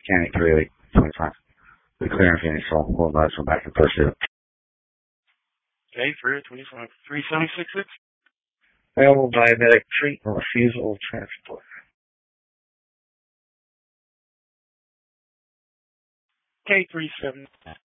mechanic 30825. The clearance unit, so we'll back and pursuit. Okay, 325. 3766? Available diabetic treatment refusal of transport. K37.